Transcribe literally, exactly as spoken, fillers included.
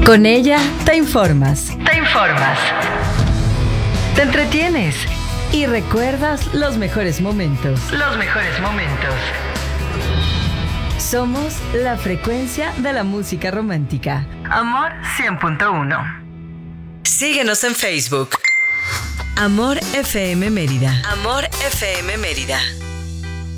Con ella te informas, Te informas. te entretienes y recuerdas los mejores momentos. Los mejores momentos. Somos la frecuencia de la música romántica. Amor cien punto uno. Síguenos en Facebook. Amor F M Mérida. Amor F M Mérida.